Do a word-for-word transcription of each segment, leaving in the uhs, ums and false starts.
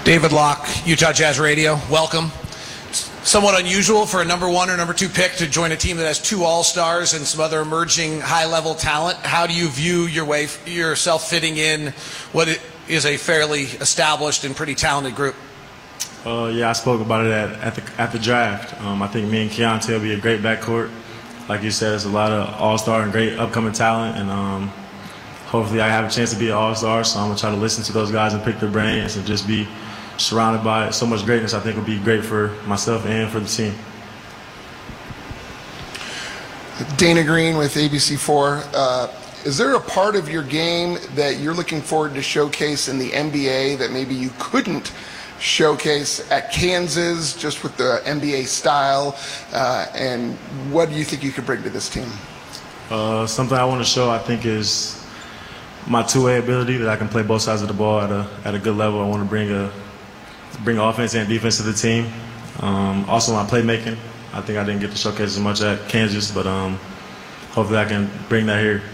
David Locke, Utah Jazz Radio, welcome. Somewhat unusual for a number one or number two pick to join a team that has two All-Stars and some other emerging high-level talent. How do you view your way, yourself fitting in what is a fairly established and pretty talented group? Uh, yeah, I spoke about it at, at, the, at the draft. Um, I think me and Keontae will be a great backcourt. Like you said, there's a lot of All-Star and great upcoming talent, and um, hopefully I have a chance to be an All-Star, so I'm going to try to listen to those guys and pick their brains and just be surrounded by so much greatness. I think would be great for myself and for the team. Dana Green with A B C four. Uh, is there a part of your game that you're looking forward to showcase in the N B A that maybe you couldn't showcase at Kansas, just with the N B A style? Uh, and what do you think you could bring to this team? Uh, something I want to show, I think, is my two-way ability, that I can play both sides of the ball at a at a good level. I want to bring a bring offense and defense to the team. Um, also, my playmaking. I think I didn't get to showcase as much at Kansas, but um, hopefully I can bring that here.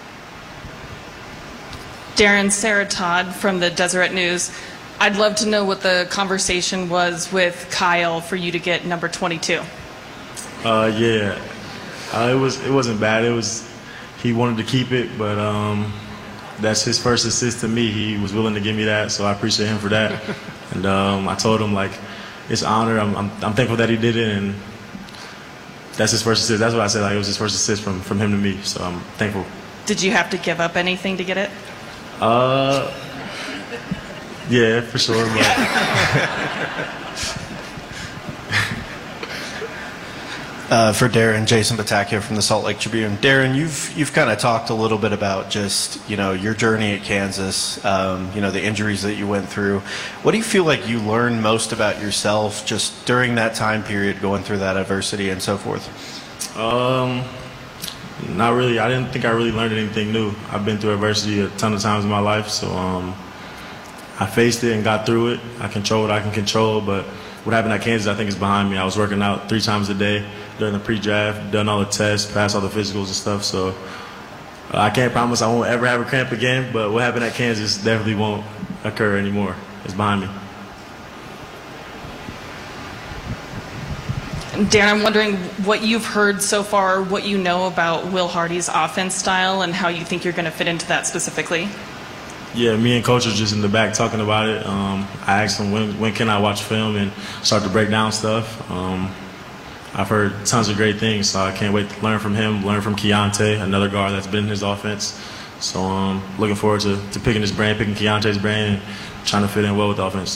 Darren, Sarah Todd from the Deseret News. I'd love to know what the conversation was with Kyle for you to get number twenty-two. Uh, yeah, uh, it was it wasn't bad. It was he wanted to keep it, but um, that's his first assist to me. He was willing to give me that, so I appreciate him for that. And um, I told him, like, it's an honor. I'm, I'm, I'm thankful that he did it, and that's his first assist. That's what I said. Like, it was his first assist from, from him to me, so I'm thankful. Did you have to give up anything to get it? Uh, yeah, for sure. But Uh, for Darren, Jason Batacchia from the Salt Lake Tribune. Darren, you've you've kind of talked a little bit about just, you know, your journey at Kansas, um, you know, the injuries that you went through. What do you feel like you learned most about yourself just during that time period, going through that adversity and so forth? Um, not really. I didn't think I really learned anything new. I've been through adversity a ton of times in my life, so um, I faced it and got through it. I control what I can control, but what happened at Kansas, I think, is behind me. I was working out three times a day during the pre-draft, done all the tests, passed all the physicals and stuff. So uh, I can't promise I won't ever have a cramp again, but what happened at Kansas definitely won't occur anymore. It's behind me. Darren, I'm wondering what you've heard so far, what you know about Will Hardy's offense style, and how you think you're going to fit into that specifically. Yeah, me and Coach are just in the back talking about it. Um, I asked him when, when can I watch film and start to break down stuff. Um, I've heard tons of great things, so I can't wait to learn from him, learn from Keontae, another guard that's been in his offense. So I'm um, looking forward to, to picking his brain, picking Keontae's brain, and trying to fit in well with the offense.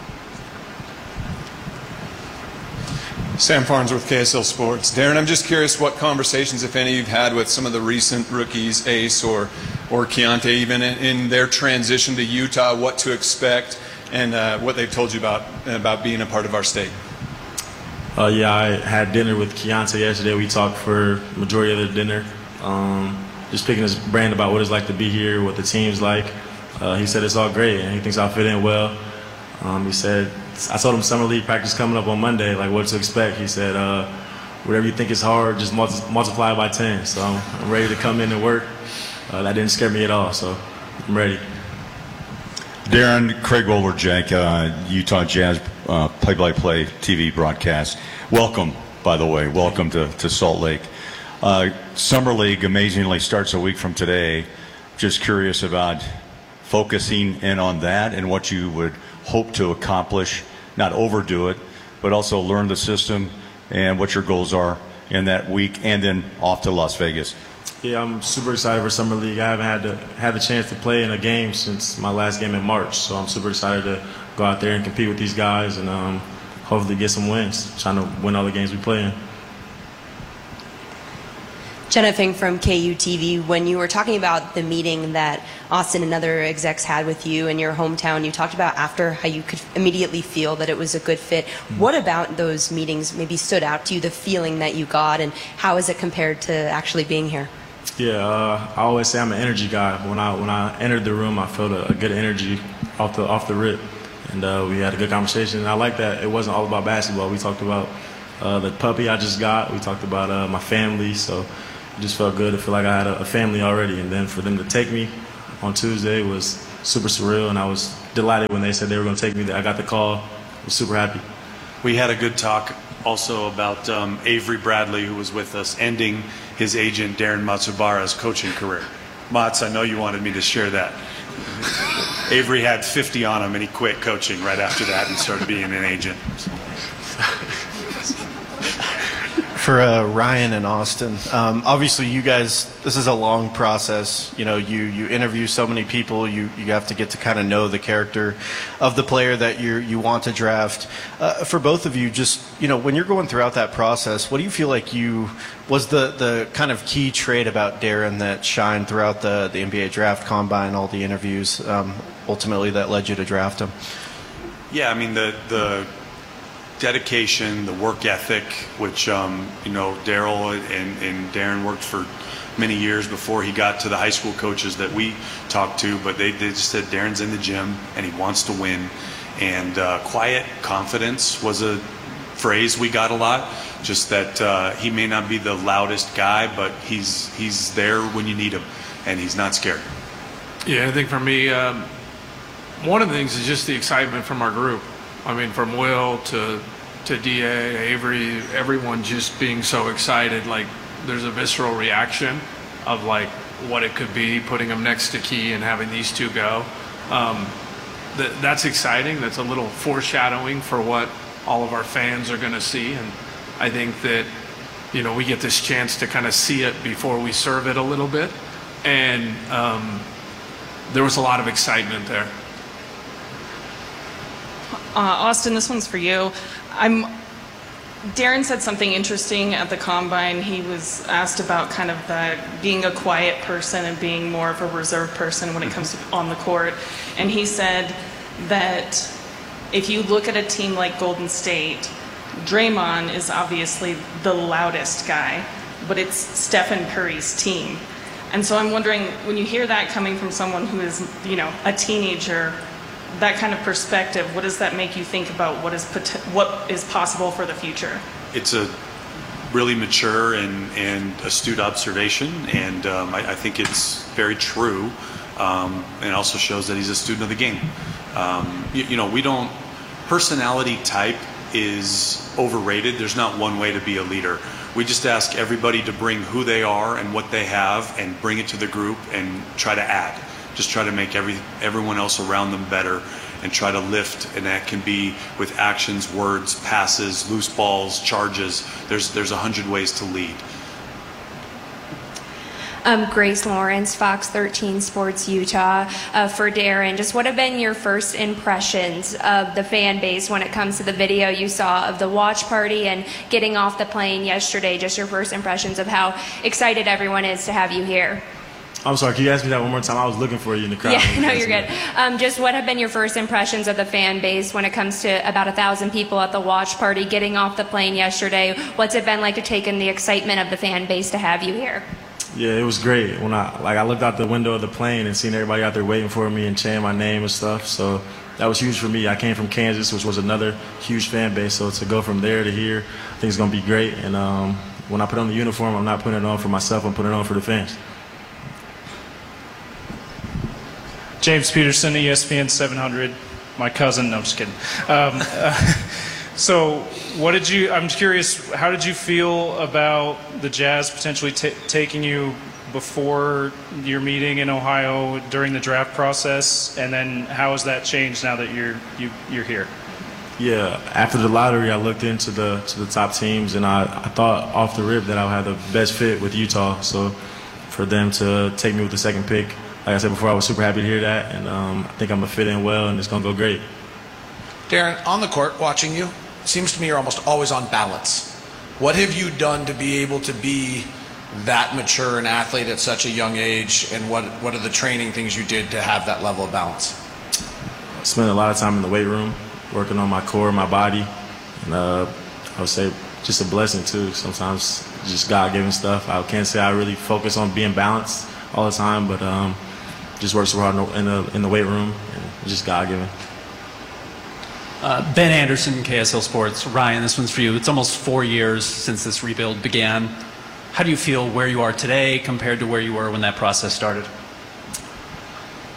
Sam Farnsworth, K S L Sports. Darren, I'm just curious what conversations, if any, you've had with some of the recent rookies, Ace or or Keontae, even in, in their transition to Utah, what to expect, and uh, what they've told you about about being a part of our state. Uh, yeah, I had dinner with Keontae yesterday. We talked for the majority of the dinner, um, just picking his brain about what it's like to be here, what the team's like. Uh, he said it's all great, and he thinks I'll fit in well. Um, he said, I told him summer league practice coming up on Monday, like what to expect. He said, uh, whatever you think is hard, just multi multiply it by ten. So I'm, I'm ready to come in and work. Uh, that didn't scare me at all, so I'm ready. Darren, Craig Wolverjank, uh, Utah Jazz uh, play-by-play T V broadcast. Welcome, by the way. Welcome to, to Salt Lake. Uh, Summer League amazingly starts a week from today. Just curious about focusing in on that and what you would hope to accomplish, not overdo it, but also learn the system and what your goals are in that week, and then off to Las Vegas. Yeah, I'm super excited for Summer League. I haven't had to had the chance to play in a game since my last game in March, so I'm super excited to go out there and compete with these guys and um, hopefully get some wins, trying to win all the games we play in. Jenna Fink from K U T V, when you were talking about the meeting that Austin and other execs had with you in your hometown, you talked about after how you could immediately feel that it was a good fit. Mm-hmm. What about those meetings maybe stood out to you, the feeling that you got, and how is it compared to actually being here? Yeah, uh, I always say I'm an energy guy. When I when I entered the room, I felt a, a good energy off the off the rip, and uh, we had a good conversation. And I like that it wasn't all about basketball. We talked about uh, the puppy I just got. We talked about uh, my family. So it just felt good to feel like I had a, a family already. And then for them to take me on Tuesday was super surreal, and I was delighted when they said they were going to take me there. I got the call. I was super happy. We had a good talk also about um, Avery Bradley, who was with us, ending his agent Darren Matsubara's coaching career. Mats, I know you wanted me to share that. Avery had fifty on him, and he quit coaching right after that and started being an agent. For uh, Ryan and Austin, um, obviously you guys, this is a long process. You know, you, you interview so many people, you, you have to get to kind of know the character of the player that you you want to draft. Uh, for both of you, just, you know, when you're going throughout that process, what do you feel like you, was the, the kind of key trait about Darren that shined throughout the, the N B A draft combine, all the interviews, um, ultimately that led you to draft him? Yeah, I mean, the, the dedication, the work ethic, which, um, you know, Daryl and, and Darren worked for many years before he got to the high school coaches that we talked to, but they, they just said Darren's in the gym and he wants to win. And uh, quiet confidence was a phrase we got a lot, just that uh, he may not be the loudest guy, but he's, he's there when you need him, and he's not scared. Yeah, I think for me, um, one of the things is just the excitement from our group. I mean, from Will to to D A, Avery, everyone just being so excited. Like, there's a visceral reaction of like what it could be, putting him next to Key and having these two go. Um, th- that's exciting. That's a little foreshadowing for what all of our fans are going to see. And I think that, you know, we get this chance to kind of see it before we serve it a little bit. And um, there was a lot of excitement there. Uh, Austin, this one's for you. I'm. Darren said something interesting at the combine. He was asked about kind of the, being a quiet person and being more of a reserved person when it comes to on the court. And he said that if you look at a team like Golden State, Draymond is obviously the loudest guy, but it's Stephen Curry's team. And so I'm wondering, when you hear that coming from someone who is, you know, a teenager, that kind of perspective, what does that make you think about what is pot- what is possible for the future? It's a really mature and, and astute observation, and um, I, I think it's very true, um, and also shows that he's a student of the game. Um, you, you know, we don't, personality type is overrated. There's not one way to be a leader. We just ask everybody to bring who they are and what they have and bring it to the group and try to add. Just try to make every everyone else around them better and try to lift, and that can be with actions, words, passes, loose balls, charges. There's there's a hundred ways to lead. Um, Grace Lawrence, Fox thirteen Sports Utah. Uh, for Darren, just what have been your first impressions of the fan base when it comes to the video you saw of the watch party and getting off the plane yesterday? Just your first impressions of how excited everyone is to have you here. I'm sorry, can you ask me that one more time? I was looking for you in the crowd. Yeah, no, you're good. Um, just what have been your first impressions of the fan base when it comes to about a thousand people at the watch party, getting off the plane yesterday? What's it been like to take in the excitement of the fan base to have you here? Yeah, it was great. When I like I looked out the window of the plane and seen everybody out there waiting for me and chanting my name and stuff. So that was huge for me. I came from Kansas, which was another huge fan base. So to go from there to here, I think it's going to be great. And um, when I put on the uniform, I'm not putting it on for myself. I'm putting it on for the fans. James Peterson, E S P N seven hundred, my cousin. No, I'm just kidding. Um, uh, so, what did you? I'm curious. How did you feel about the Jazz potentially t- taking you before your meeting in Ohio during the draft process, and then how has that changed now that you're you, you're here? Yeah, after the lottery, I looked into the to the top teams, and I, I thought off the rip that I had the best fit with Utah. So, for them to take me with the second pick. Like I said before, I was super happy to hear that, and um, I think I'm going to fit in well, and it's going to go great. Darren, on the court, watching you, it seems to me you're almost always on balance. What have you done to be able to be that mature an athlete at such a young age, and what what are the training things you did to have that level of balance? I spent a lot of time in the weight room, working on my core, my body, and uh, I would say just a blessing, too. Sometimes just God-given stuff. I can't say I really focus on being balanced all the time, but um, just work so hard in the, in the weight room, and just God-given. Uh, Ben Anderson, K S L Sports. Ryan, this one's for you. It's almost four years since this rebuild began. How do you feel where you are today compared to where you were when that process started?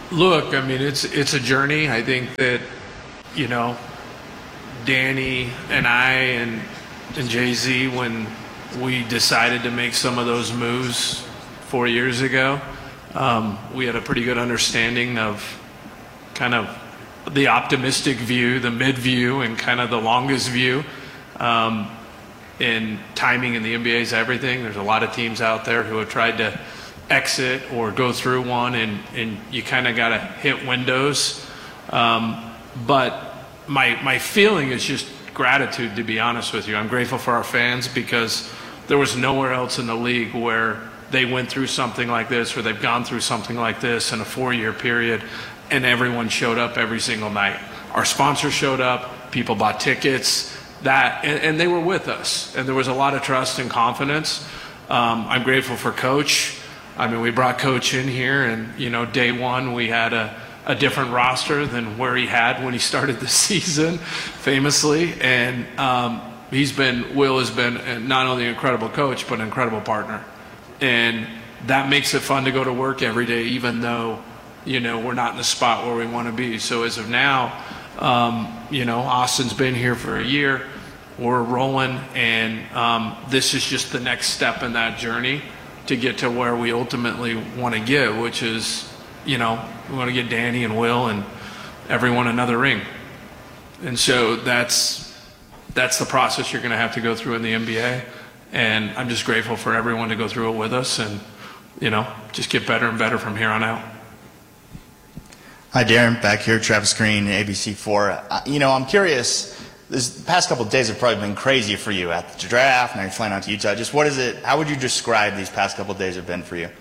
Look, I mean, it's it's a journey. I think that, you know, Danny and I and and Jay-Z, when we decided to make some of those moves four years ago, um, we had a pretty good understanding of kind of the optimistic view, the mid view, and kind of the longest view. Um, and timing in the N B A is everything. There's a lot of teams out there who have tried to exit or go through one, and, and you kind of got to hit windows. Um, but my my feeling is just gratitude, to be honest with you. I'm grateful for our fans, because there was nowhere else in the league where they went through something like this, or they've gone through something like this in a four-year period, and everyone showed up every single night. Our sponsors showed up, people bought tickets, that, and, and they were with us, and there was a lot of trust and confidence. Um, I'm grateful for Coach. I mean, we brought Coach in here, and, you know, day one we had a, a different roster than where he had when he started the season, famously. And um, he's been, Will has been not only an incredible coach, but an incredible partner. And that makes it fun to go to work every day, even though, you know, we're not in the spot where we want to be. So as of now, um, you know, Austin's been here for a year. We're rolling, and um, this is just the next step in that journey to get to where we ultimately want to get, which is, you know, we want to get Danny and Will and everyone another ring. And so that's that's the process you're going to have to go through in the N B A. And I'm just grateful for everyone to go through it with us, and, you know, just get better and better from here on out. Hi, Darren. Back here, Travis Green, A B C four. Uh, you know, I'm curious. This past couple of days have probably been crazy for you at the draft. Now you're flying out to Utah. Just what is it? How would you describe these past couple of days have been for you?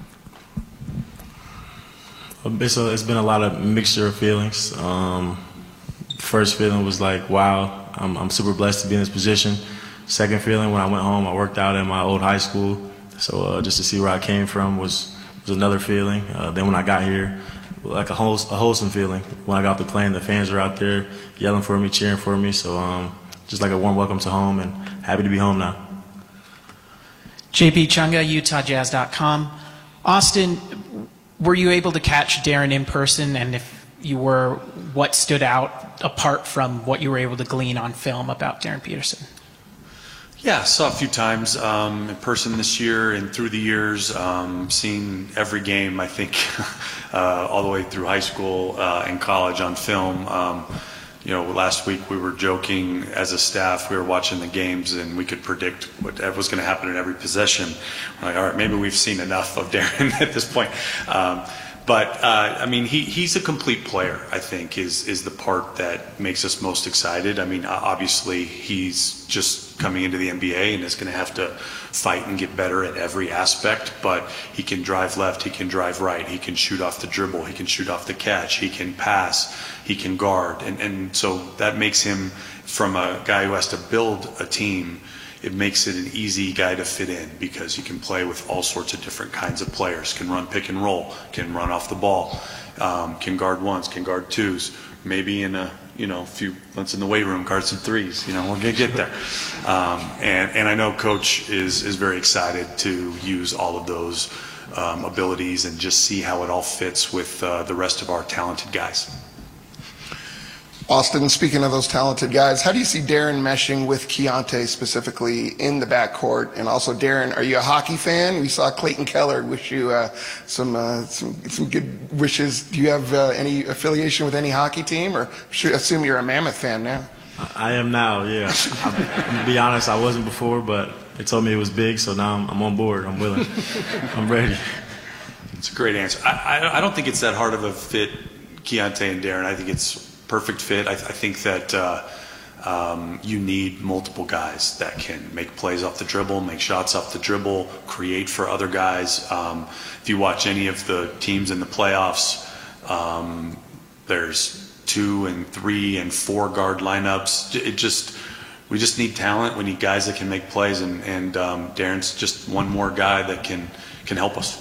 It's, a, it's been a lot of mixture of feelings. Um, first feeling was like, wow, I'm, I'm super blessed to be in this position. Second feeling, when I went home, I worked out at my old high school. So uh, just to see where I came from was, was another feeling. Uh, then when I got here, like a, whole, a wholesome feeling. When I got off the plane, the fans were out there yelling for me, cheering for me. So um, just like a warm welcome to home, and happy to be home now. J P Chunga, Utah Jazz dot com. Austin, were you able to catch Darren in person? And if you were, what stood out apart from what you were able to glean on film about Darren Peterson? Yeah, saw a few times um, in person this year and through the years. Um, seen every game, I think, uh, all the way through high school uh, and college on film. Um, you know, last week we were joking as a staff. We were watching the games, and we could predict what was going to happen in every possession. We're like, all right, maybe we've seen enough of Darren at this point. Um, But, uh, I mean, he, he's a complete player, I think, is, is the part that makes us most excited. I mean, obviously, he's just coming into the N B A and is going to have to fight and get better at every aspect. But he can drive left, he can drive right, he can shoot off the dribble, he can shoot off the catch, he can pass, he can guard. And, and so that makes him, from a guy who has to build a team, it makes it an easy guy to fit in, because he can play with all sorts of different kinds of players. Can run pick and roll, can run off the ball, um, can guard ones, can guard twos. Maybe in a you know few months in the weight room, guard some threes. You know, we're gonna get there. Um, and and I know Coach is is very excited to use all of those um, abilities and just see how it all fits with uh, the rest of our talented guys. Austin, speaking of those talented guys, how do you see Darren meshing with Keontae specifically in the backcourt? And also, Darren, are you a hockey fan? We saw Clayton Keller wish you uh, some, uh, some some good wishes. Do you have uh, any affiliation with any hockey team, or should I assume you're a Mammoth fan now? I am now, yeah. I'm, I'm gonna be honest, I wasn't before, but they told me it was big, so now I'm, I'm on board. I'm willing. I'm ready. It's a great answer. I, I, I don't think it's that hard of a fit, Keontae and Darren. I think it's perfect fit. I, th- I think that uh, um, you need multiple guys that can make plays off the dribble, make shots off the dribble, create for other guys. Um, if you watch any of the teams in the playoffs, um, there's two and three and four guard lineups. It just we just need talent. We need guys that can make plays, and, and um, Darren's just one more guy that can can help us.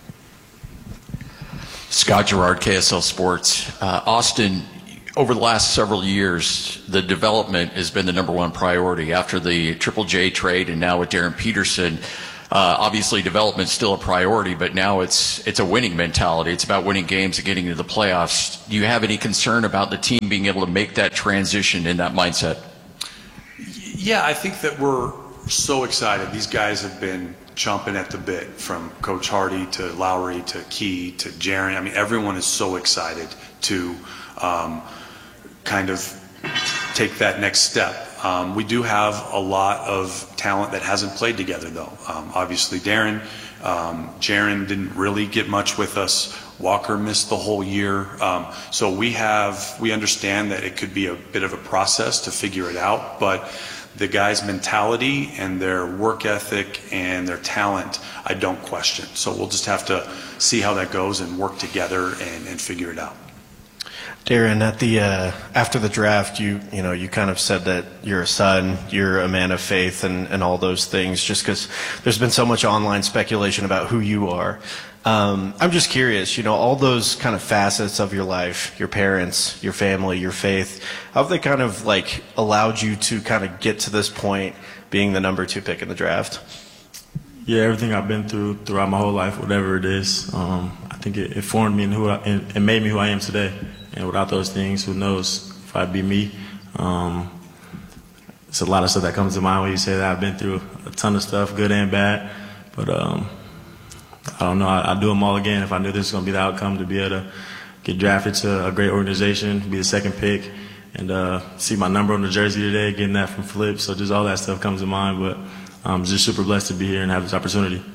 Scott Gerard, K S L Sports. Uh, Austin, over the last several years, the development has been the number one priority. After the Triple J trade and now with Darren Peterson, Uh, obviously, development's still a priority, but now it's it's a winning mentality. It's about winning games and getting into the playoffs. Do you have any concern about the team being able to make that transition in that mindset? Yeah, I think that we're so excited. These guys have been chomping at the bit, from Coach Hardy to Lowry to Key to Jaren. I mean, everyone is so excited to um, kind of take that next step. Um, we do have a lot of talent that hasn't played together, though. Um, obviously, Darren, um, Jaren didn't really get much with us. Walker missed the whole year. Um, so we have, we understand that it could be a bit of a process to figure it out, but the guys' mentality and their work ethic and their talent, I don't question. So we'll just have to see how that goes and work together and, and figure it out. Darren, at the uh, after the draft, you you know you kind of said that you're a son, you're a man of faith, and, and all those things. Just because there's been so much online speculation about who you are, um, I'm just curious. You know, all those kind of facets of your life, your parents, your family, your faith. How have they kind of like allowed you to kind of get to this point, being the number two pick in the draft? Yeah, everything I've been through throughout my whole life, whatever it is, um, I think it, it formed me and who I, and, and made me who I am today. And without those things, who knows if I'd be me. Um, it's a lot of stuff that comes to mind when you say that. I've been through a ton of stuff, good and bad. But um, I don't know. I, I'd do them all again if I knew this was going to be the outcome, to be able to get drafted to a great organization, be the second pick, and uh, see my number on the jersey today, getting that from Flip. So just all that stuff comes to mind. But I'm just super blessed to be here and have this opportunity.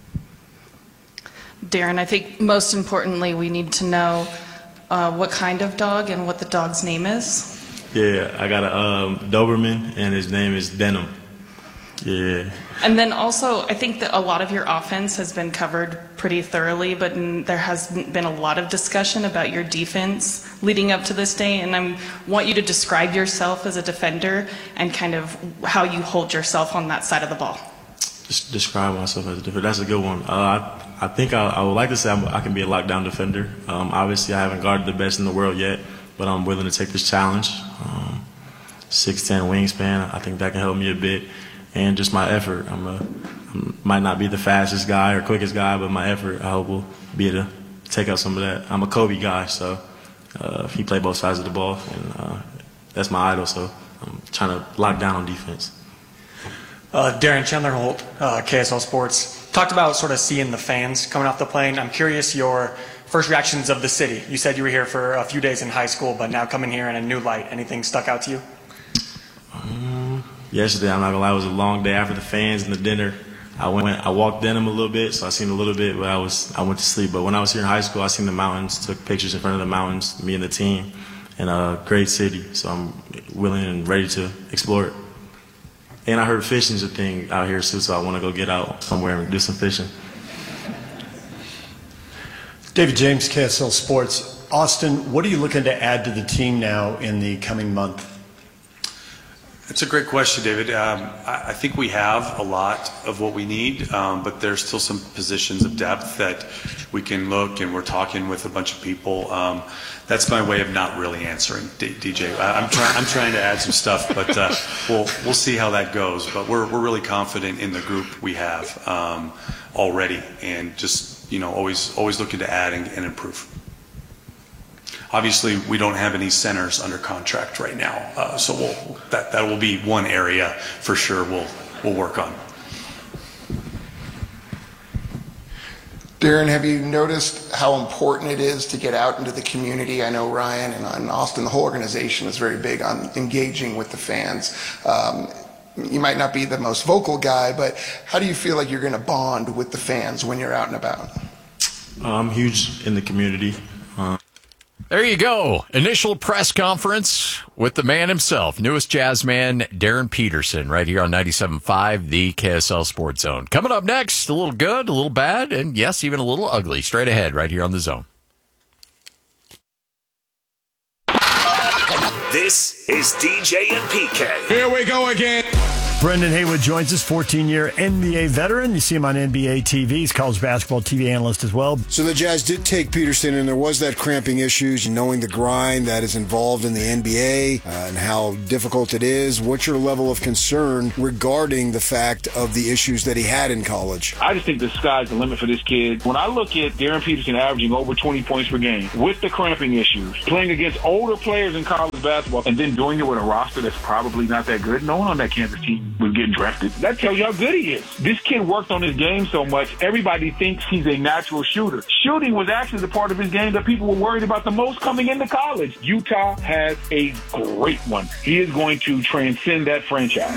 Darren, I think most importantly, we need to know Uh, what kind of dog and what the dog's name is? Yeah, I got a um, Doberman, and his name is Denim. Yeah. And then also, I think that a lot of your offense has been covered pretty thoroughly, but n- there has been a lot of discussion about your defense leading up to this day, and I want you to describe yourself as a defender and kind of how you hold yourself on that side of the ball. Just describe myself as a defender. That's a good one. Uh, I, I think I, I would like to say I'm, I can be a lockdown defender. Um, obviously, I haven't guarded the best in the world yet, but I'm willing to take this challenge. Um, six ten wingspan, I think that can help me a bit. And just my effort. I'm a, I might not be the fastest guy or quickest guy, but my effort, I hope, will be able to take out some of that. I'm a Kobe guy, so uh, he played both sides of the ball, and uh, that's my idol, so I'm trying to lock down on defense. Uh, Darren Chandler Holt, uh, K S L Sports. Talked about sort of seeing the fans coming off the plane. I'm curious your first reactions of the city. You said you were here for a few days in high school, but now coming here in a new light. Anything stuck out to you? Um, yesterday, I'm not gonna lie, it was a long day after the fans and the dinner. I went, I walked Denham a little bit, so I seen a little bit, but I was, I went to sleep. But when I was here in high school, I seen the mountains, took pictures in front of the mountains, me and the team, and a great city. So I'm willing and ready to explore it. And I heard fishing's a thing out here too, so I want to go get out somewhere and do some fishing. David James, K S L Sports. Austin, what are you looking to add to the team now in the coming month? It's a great question, David. Um, I, I think we have a lot of what we need, um, but there's still some positions of depth that we can look, and we're talking with a bunch of people. Um, that's my way of not really answering, D- DJ. I, I'm trying. I'm trying to add some stuff, but uh, we'll we'll see how that goes. But we're we're really confident in the group we have um, already, and just you know always always looking to add and, and improve. Obviously, we don't have any centers under contract right now, uh, so we'll, that that will be one area for sure we'll we'll work on. Darren, have you noticed how important it is to get out into the community? I know Ryan and, and Austin, the whole organization is very big on engaging with the fans. Um, you might not be the most vocal guy, but how do you feel like you're going to bond with the fans when you're out and about? I'm huge in the community. Uh, There you go. Initial press conference with the man himself, newest Jazz man, Darren Peterson, right here on ninety-seven point five, the K S L Sports Zone. Coming up next, a little good, a little bad, and yes, even a little ugly. Straight ahead, right here on the Zone. This is D J and P K. Here we go again. Brendan Haywood joins us, fourteen-year N B A veteran. You see him on N B A T V. He's college basketball T V analyst as well. So the Jazz did take Peterson, and there was that cramping issues, knowing the grind that is involved in the N B A uh, and how difficult it is. What's your level of concern regarding the fact of the issues that he had in college? I just think the sky's the limit for this kid. When I look at Darren Peterson averaging over twenty points per game with the cramping issues, playing against older players in college basketball, and then doing it with a roster that's probably not that good, no one on that Kansas team was getting drafted. That tells you how good he is. This kid worked on his game so much, everybody thinks he's a natural shooter. Shooting was actually the part of his game that people were worried about the most coming into college. Utah has a great one. He is going to transcend that franchise.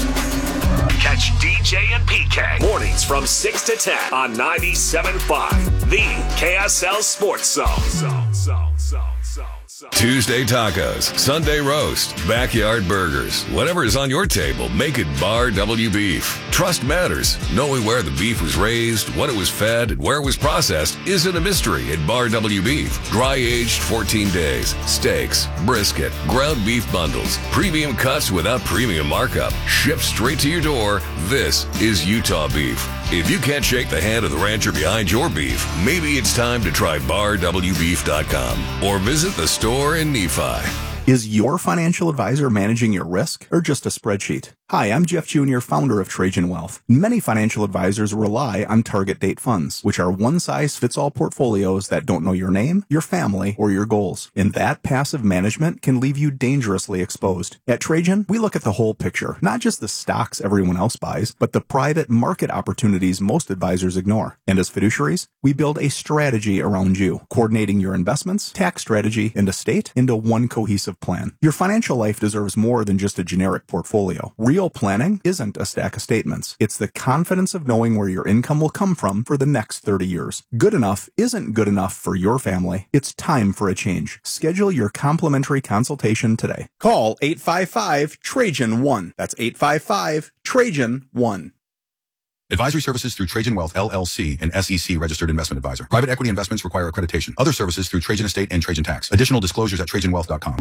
Catch D J and P K mornings from six to ten on ninety-seven point five, the K S L Sports Zone. Zone, zone, zone. Tuesday tacos, Sunday roast, backyard burgers. Whatever is on your table, make it Bar W Beef. Trust matters. Knowing where the beef was raised, what it was fed, and where it was processed isn't a mystery at Bar W Beef. Dry-aged fourteen days, steaks, brisket, ground beef bundles, premium cuts without premium markup, shipped straight to your door. This is Utah beef. If you can't shake the hand of the rancher behind your beef, maybe it's time to try bar w beef dot com or visit the store in Nephi. Is your financial advisor managing your risk or just a spreadsheet? Hi, I'm Jeff Junior, founder of Trajan Wealth. Many financial advisors rely on target date funds, which are one-size-fits-all portfolios that don't know your name, your family, or your goals. And that passive management can leave you dangerously exposed. At Trajan, we look at the whole picture, not just the stocks everyone else buys, but the private market opportunities most advisors ignore. And as fiduciaries, we build a strategy around you, coordinating your investments, tax strategy, and estate into one cohesive plan. Your financial life deserves more than just a generic portfolio. Real planning isn't a stack of statements. It's the confidence of knowing where your income will come from for the next thirty years. Good enough isn't good enough for your family. It's time for a change. Schedule your complimentary consultation today. Call eight five five Trajan one. That's eight five five Trajan one. Advisory services through Trajan Wealth, L L C, an S E C registered investment advisor. Private equity investments require accreditation. Other services through Trajan Estate and Trajan Tax. Additional disclosures at trajan wealth dot com.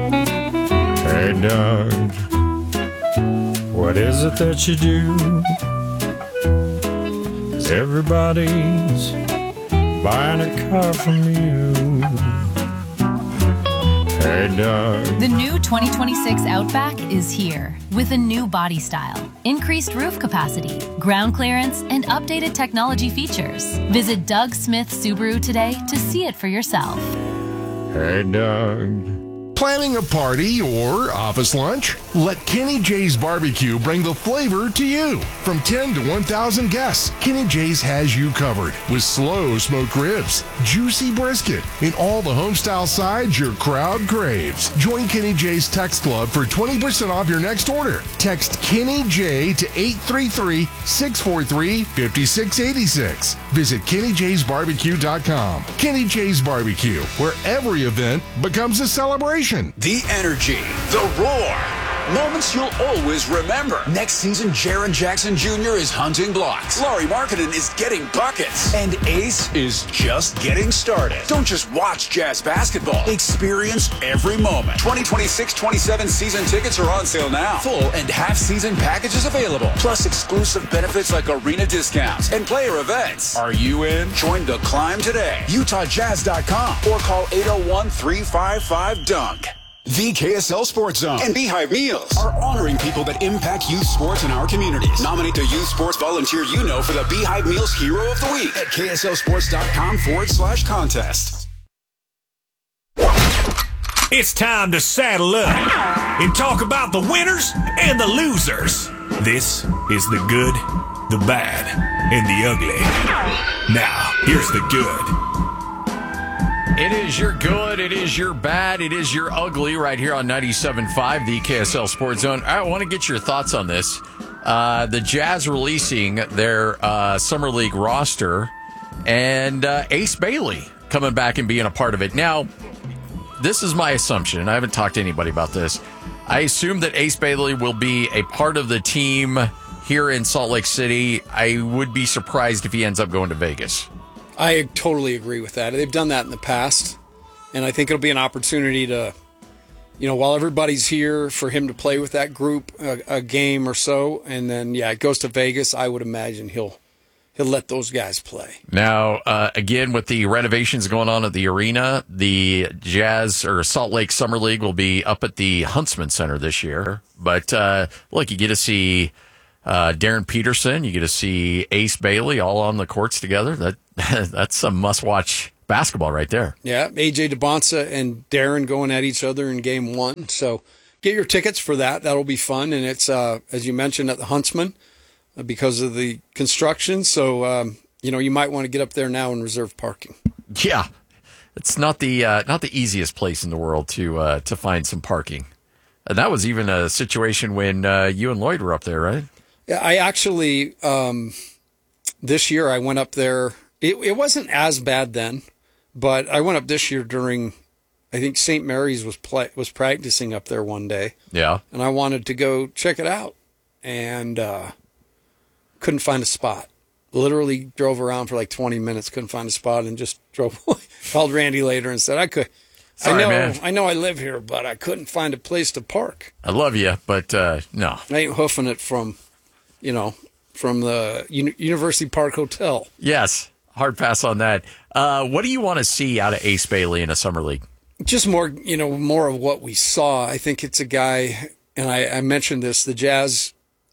Hey, Doug, what is it that you do? Everybody's buying a car from you. Hey, Doug. The new twenty twenty-six Outback is here with a new body style, increased roof capacity, ground clearance, and updated technology features. Visit Doug Smith Subaru today to see it for yourself. Hey, Doug. Planning a party or office lunch? Let Kenny J's Barbecue bring the flavor to you. From ten to one thousand guests, Kenny J's has you covered with slow smoked ribs, juicy brisket, and all the homestyle sides your crowd craves. Join Kenny J's Text Club for twenty percent off your next order. Text Kenny J to eight three three, six four three, five six eight six. Visit kenny jays barbecue dot com. Kenny J's Barbecue, where every event becomes a celebration. The energy, the roar, moments you'll always remember. Next season, Jaren Jackson Junior is hunting blocks. Laurie Markkinen is getting buckets. And Ace is just getting started. Don't just watch Jazz basketball. Experience every moment. twenty twenty-six twenty-seven season tickets are on sale now. Full and half season packages available. Plus exclusive benefits like arena discounts and player events. Are you in? Join the climb today. Utah Jazz dot com or call eight oh one, three five five, dunk. The K S L Sports Zone and Beehive Meals are honoring people that impact youth sports in our communities. Nominate the youth sports volunteer you know for the Beehive Meals Hero of the Week at K S L sports dot com forward slash contest. It's time to saddle up and talk about the winners and the losers. This is the good, the bad, and the ugly. Now, here's the good. It is your good, it is your bad, it is your ugly right here on ninety-seven point five, the K S L Sports Zone. I want to get your thoughts on this. Uh, the Jazz releasing their uh, Summer League roster and uh, Ace Bailey coming back and being a part of it. Now, this is my assumption, and I haven't talked to anybody about this. I assume that Ace Bailey will be a part of the team here in Salt Lake City. I would be surprised if he ends up going to Vegas. I totally agree with that. They've done that in the past, and I think it'll be an opportunity to you know, while everybody's here, for him to play with that group a, a game or so, and then yeah, it goes to Vegas. I would imagine he'll he'll let those guys play. Now, uh, again, with the renovations going on at the arena, the Jazz or Salt Lake Summer League will be up at the Huntsman Center this year. But uh, look, you get to see uh, Darren Peterson, you get to see Ace Bailey all on the courts together. That that's some must-watch basketball right there. Yeah, A J DeBonsa and Darren going at each other in game one. So get your tickets for that. That'll be fun. And it's, uh, as you mentioned, at the Huntsman uh, because of the construction. So, um, you know, you might want to get up there now and reserve parking. Yeah, it's not the uh, not the easiest place in the world to uh, to find some parking. And that was even a situation when uh, you and Lloyd were up there, right? Yeah, I actually, um, this year I went up there. It, it wasn't as bad then. But I went up this year during, I think Saint Mary's was play, was practicing up there one day. Yeah. And I wanted to go check it out. And uh, couldn't find a spot. Literally drove around for like twenty minutes, couldn't find a spot, and just drove. Called Randy later and said, I could. Sorry, I know, man. I know I live here, but I couldn't find a place to park. I love you, but uh, no. I ain't hoofing it from, you know, from the Uni- University Park Hotel. Yes. Hard pass on that. Uh, what do you want to see out of Ace Bailey in a summer league? Just more, you know, more of what we saw. I think it's a guy, and I, I mentioned this, the Jazz,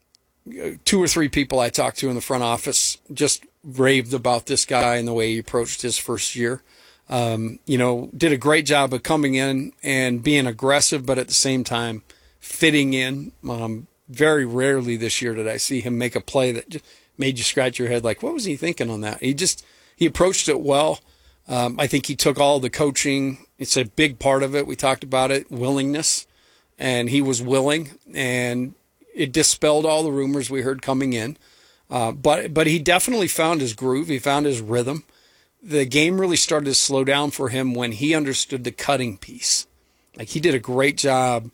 two or three people I talked to in the front office just raved about this guy and the way he approached his first year. Um, you know, did a great job of coming in and being aggressive, but at the same time fitting in. Um, very rarely this year did I see him make a play that just made you scratch your head like, what was he thinking on that? He just, he approached it well. Um, I think he took all the coaching. It's a big part of it. We talked about it, willingness, and he was willing, and it dispelled all the rumors we heard coming in. Uh, but, but he definitely found his groove. He found his rhythm. The game really started to slow down for him when he understood the cutting piece. Like, he did a great job.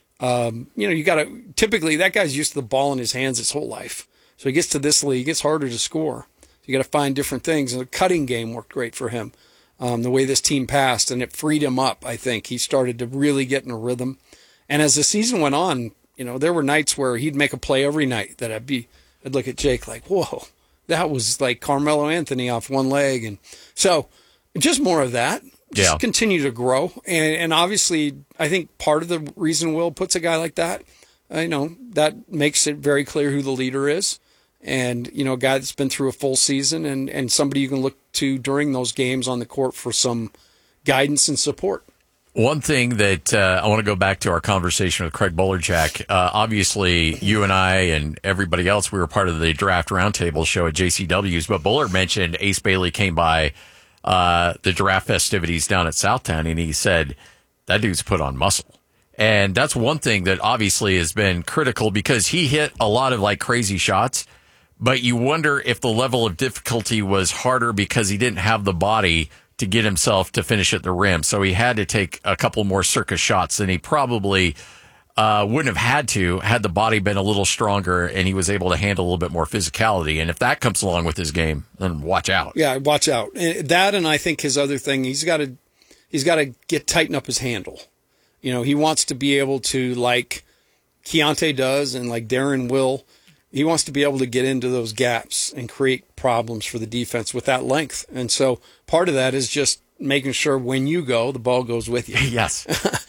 Um, you know, you got to, typically that guy's used to the ball in his hands his whole life. So he gets to this league, it's harder to score. You got to find different things. And the cutting game worked great for him, um, the way this team passed, and it freed him up, I think. He started to really get in a rhythm. And as the season went on, you know, there were nights where he'd make a play every night that I'd be, I'd look at Jake like, whoa, that was like Carmelo Anthony off one leg. And so just more of that. Just Yeah. continue to grow. And, and obviously, I think part of the reason Will puts a guy like that, uh, you know, that makes it very clear who the leader is. And, you know, a guy that's been through a full season and, and somebody you can look to during those games on the court for some guidance and support. One thing that uh, I want to go back to our conversation with Craig Bolerjack. Uh, obviously, you and I and everybody else, we were part of the Draft Roundtable show at J C W's, but Bowler mentioned Ace Bailey came by uh, the draft festivities down at Southtown, and he said, that dude's put on muscle. And that's one thing that obviously has been critical because he hit a lot of like crazy shots. But you wonder if the level of difficulty was harder because he didn't have the body to get himself to finish at the rim. So he had to take a couple more circus shots than he probably uh, wouldn't have had to had the body been a little stronger and he was able to handle a little bit more physicality. And if that comes along with his game, then watch out. Yeah, watch out. That, and I think his other thing, he's got to he's got to get tighten up his handle. You know, he wants to be able to, like Keontae does and like Darren will, he wants to be able to get into those gaps and create problems for the defense with that length. And so part of that is just making sure when you go, the ball goes with you. Yes.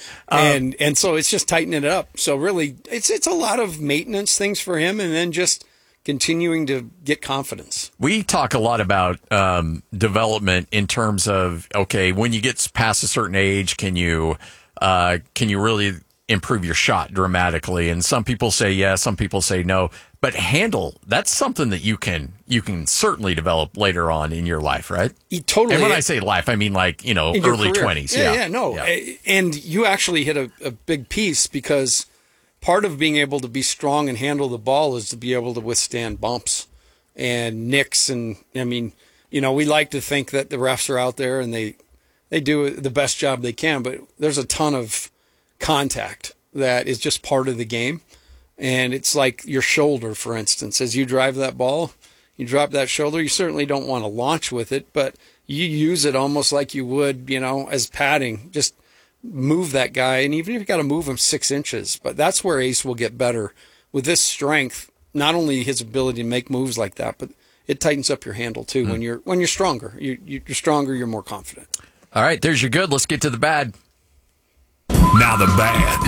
and and so it's just tightening it up. So really, it's it's a lot of maintenance things for him, and then just continuing to get confidence. We talk a lot about um, development in terms of, okay, when you get past a certain age, can you uh, can you really improve your shot dramatically? And some people say yes, some people say no. But handle, that's something that you can you can certainly develop later on in your life, right? You totally. And when I say life, I mean like, you know, In your early career. twenties. Yeah, Yeah, yeah, no. Yeah. And you actually hit a, a big piece, because part of being able to be strong and handle the ball is to be able to withstand bumps and nicks. And I mean, you know, we like to think that the refs are out there and they, they do the best job they can, but there's a ton of contact that is just part of the game. And it's like your shoulder, for instance. As you drive that ball, you drop that shoulder. You certainly don't want to launch with it, but you use it almost like you would, you know, as padding. Just move that guy, and even if you got to move him six inches, but that's where Ace will get better with this strength. Not only his ability to make moves like that, but it tightens up your handle too. Mm. When you're when you're stronger, you, you're stronger, you're more confident. All right, there's your good. Let's get to the bad. Now the bad.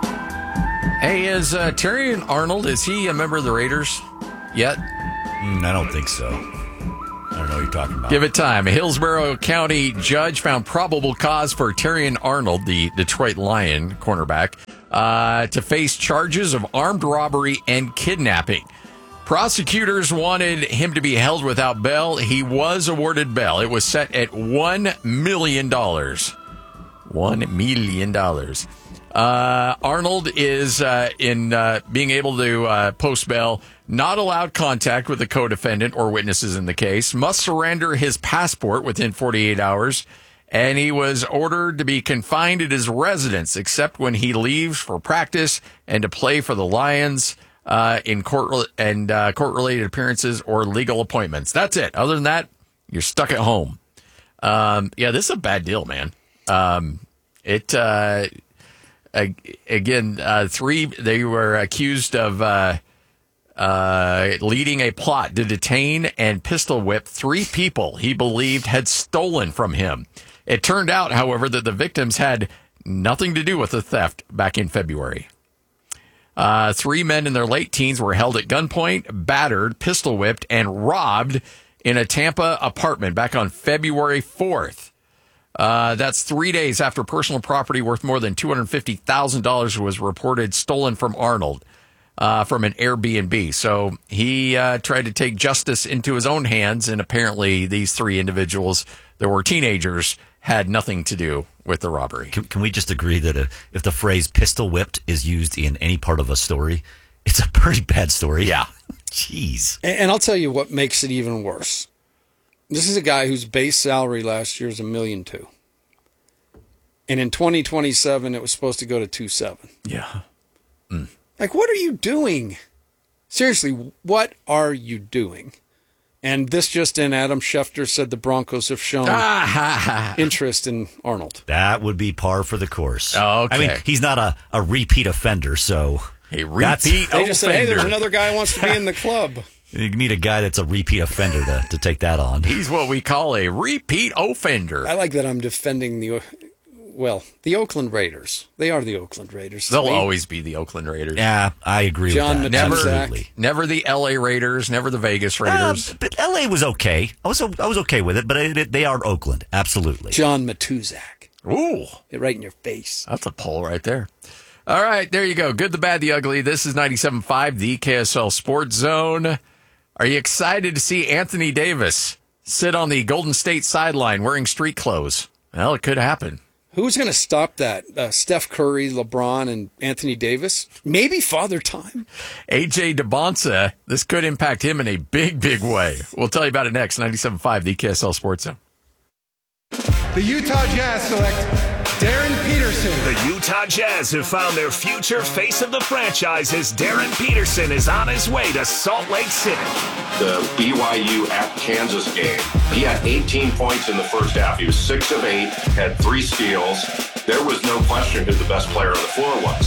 Hey, is uh, Terrion Arnold, is he a member of the Raiders yet? Mm, I don't think so. I don't know what you're talking about. Give it time. A Hillsborough County judge found probable cause for Terrion Arnold, the Detroit Lion cornerback, uh, to face charges of armed robbery and kidnapping. Prosecutors wanted him to be held without bail. He was awarded bail. It was set at one million dollars. one million dollars. Uh, Arnold is uh, in uh, being able to uh, post bail, not allowed contact with the co-defendant or witnesses in the case, must surrender his passport within forty-eight hours, and he was ordered to be confined at his residence except when he leaves for practice and to play for the Lions uh, in court and uh, court-related appearances or legal appointments. That's it. Other than that, you're stuck at home. Um, yeah, this is a bad deal, man. Um, it, uh, again, uh, three, they were accused of, uh, uh, leading a plot to detain and pistol whip three people he believed had stolen from him. It turned out, however, that the victims had nothing to do with the theft back in February. Uh, three men in their late teens were held at gunpoint, battered, pistol whipped, and robbed in a Tampa apartment back on February fourth. Uh, that's three days after personal property worth more than two hundred fifty thousand dollars was reported stolen from Arnold uh, from an Airbnb. So he uh, tried to take justice into his own hands, and apparently these three individuals that were teenagers had nothing to do with the robbery. Can, can we just agree that a, if the phrase pistol whipped is used in any part of a story, it's a pretty bad story? Yeah. Jeez. And, and I'll tell you what makes it even worse. This is a guy whose base salary last year is a million two. And in twenty twenty-seven, it was supposed to go to two seven. Yeah. Mm. Like, what are you doing? Seriously, what are you doing? And this just in, Adam Schefter said the Broncos have shown interest in Arnold. That would be par for the course. Oh, okay. I mean, he's not a, a repeat offender, so... A repeat They just said, hey, there's another guy who wants to be in the club. You need a guy that's a repeat offender to, to take that on. He's what we call a repeat offender. I like that I'm defending the, well, the Oakland Raiders. They are the Oakland Raiders. They'll always be the Oakland Raiders. Yeah, I agree John with that. Never, never the L A Raiders, never the Vegas Raiders. Uh, but L A was okay. I was I was okay with it, but it, they are Oakland, absolutely. John Matuzak. Ooh. Get right in your face. That's a poll right there. All right, there you go. Good, the bad, the ugly. This is ninety-seven point five, the K S L Sports Zone. Are you excited to see Anthony Davis sit on the Golden State sideline wearing street clothes? Well, it could happen. Who's going to stop that? Uh, Steph Curry, LeBron, and Anthony Davis? Maybe Father Time. A J DeBonsa, this could impact him in a big, big way. We'll tell you about it next. ninety-seven point five, the K S L Sports Zone. The Utah Jazz select Darren Peterson. The Utah Jazz have found their future face of the franchise as Darren Peterson is on his way to Salt Lake City. The B Y U at Kansas game, he had eighteen points in the first half. He was six of eight, had three steals. There was no question who the best player on the floor was.